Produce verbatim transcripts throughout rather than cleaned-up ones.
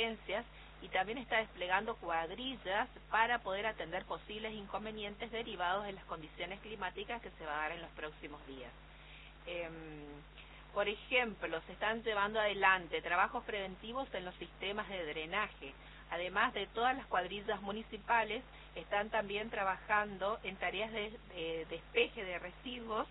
emergencias y también está desplegando cuadrillas para poder atender posibles inconvenientes derivados de las condiciones climáticas que se van a dar en los próximos días. Eh, por ejemplo, se están llevando adelante trabajos preventivos en los sistemas de drenaje. Además de todas las cuadrillas municipales, están también trabajando en tareas de, de despeje de residuos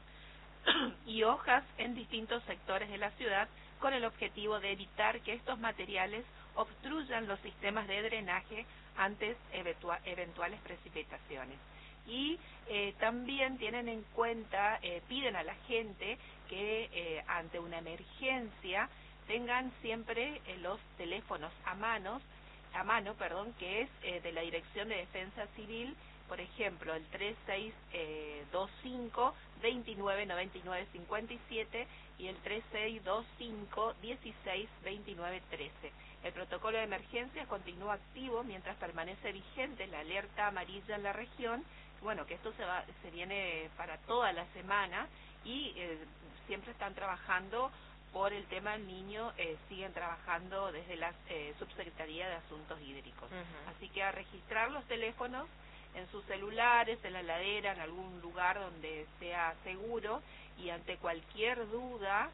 y hojas en distintos sectores de la ciudad, con el objetivo de evitar que estos materiales obstruyan los sistemas de drenaje ante eventuales precipitaciones. Y eh, también tienen en cuenta, eh, piden a la gente que eh, ante una emergencia tengan siempre eh, los teléfonos a manos, a mano, perdón, que es eh, de la Dirección de Defensa Civil, por ejemplo, el tres seis dos cinco, veintinueve noventa y nueve cincuenta y siete y el tres seis dos cinco, dieciséis veintinueve trece. El protocolo de emergencias continúa activo mientras permanece vigente la alerta amarilla en la región. Bueno, que esto se va, se viene para toda la semana y eh, siempre están trabajando por el tema del niño, eh, siguen trabajando desde la eh, Subsecretaría de Asuntos Hídricos. Uh-huh. Así que a registrar los teléfonos en sus celulares, en la heladera, en algún lugar donde sea seguro, y ante cualquier duda,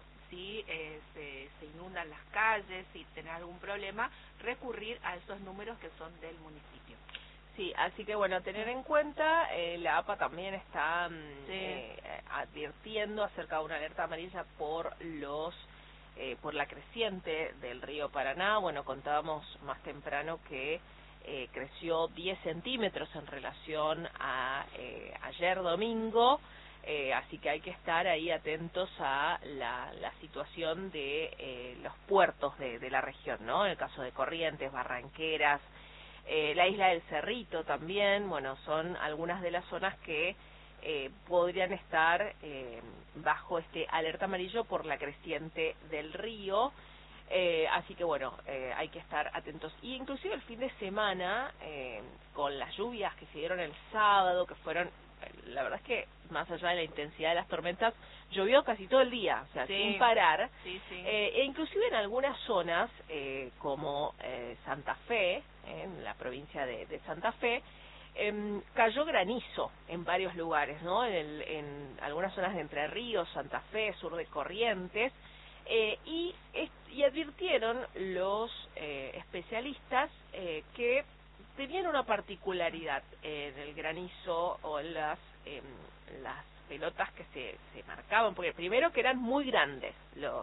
si eh, se, se inundan las calles, si tienen algún problema, recurrir a esos números que son del municipio. Sí, así que bueno, tener en cuenta, eh, la A P A también está sí. eh, advirtiendo acerca de una alerta amarilla por los eh, por la creciente del río Paraná. Bueno, contábamos más temprano que eh, creció diez centímetros en relación a eh, ayer domingo, eh, así que hay que estar ahí atentos a la, la situación de eh, los puertos de, de la región, ¿no? En el caso de Corrientes, Barranqueras, Eh, la isla del Cerrito también, bueno, son algunas de las zonas que eh, podrían estar eh, bajo este alerta amarillo por la creciente del río, eh, así que bueno, eh, hay que estar atentos. Y inclusive el fin de semana, eh, con las lluvias que se dieron el sábado, que fueron, la verdad es que más allá de la intensidad de las tormentas, llovió casi todo el día, o sea, sí. sin parar, sí, sí. Eh, e inclusive en algunas zonas, eh, como eh, Santa Fe, eh, en la provincia de, de Santa Fe, eh, cayó granizo en varios lugares, ¿no? En, el, en algunas zonas de Entre Ríos, Santa Fe, sur de Corrientes, eh, y, y advirtieron los eh, especialistas eh, que tenían una particularidad en el granizo o en las, eh, las pelotas que se, se marcaban, porque primero que eran muy grandes los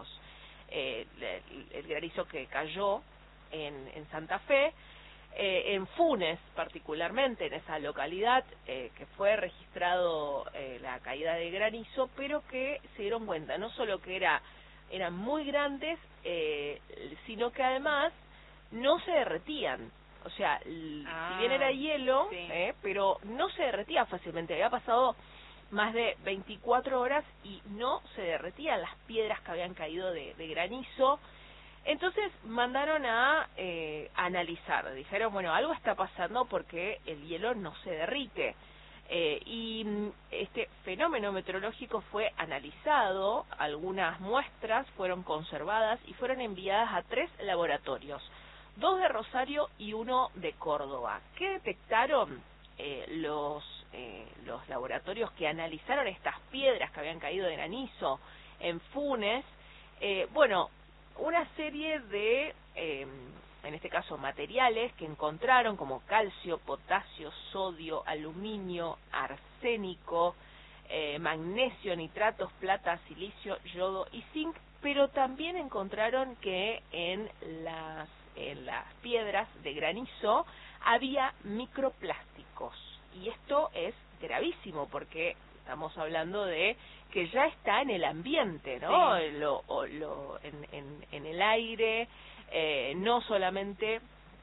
eh, el, el granizo que cayó en, en Santa Fe, eh, en Funes particularmente, en esa localidad eh, que fue registrado eh, la caída de granizo, pero que se dieron cuenta no solo que era eran muy grandes, eh, sino que además no se derretían. O sea, ah, si bien era hielo, sí. eh, pero no se derretía fácilmente. Había pasado más de veinticuatro horas y no se derretían las piedras que habían caído de, de granizo. Entonces mandaron a eh, analizar. Dijeron, bueno, algo está pasando porque el hielo no se derrite. Eh, y este fenómeno meteorológico fue analizado, algunas muestras fueron conservadas y fueron enviadas a tres laboratorios. Dos de Rosario y uno de Córdoba. ¿Qué detectaron eh, los, eh, los laboratorios que analizaron estas piedras que habían caído de granizo en Funes? Eh, bueno, una serie de, eh, en este caso, materiales que encontraron como calcio, potasio, sodio, aluminio, arsénico, eh, magnesio, nitratos, plata, silicio, yodo y zinc, pero también encontraron que en las en las piedras de granizo había microplásticos, y esto es gravísimo porque estamos hablando de que ya está en el ambiente, ¿no? Sí. Lo, lo, en, en, en el aire, eh, no solamente,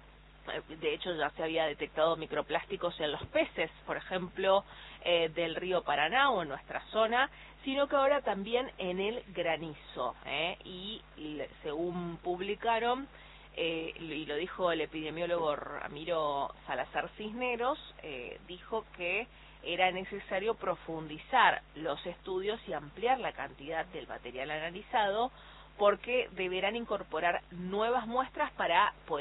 de hecho ya se había detectado microplásticos en los peces, por ejemplo, eh, del río Paraná o en nuestra zona, sino que ahora también en el granizo, ¿eh? y, y según publicaron, Eh, y lo dijo el epidemiólogo Ramiro Salazar Cisneros, eh, dijo que era necesario profundizar los estudios y ampliar la cantidad del material analizado, porque deberán incorporar nuevas muestras para poder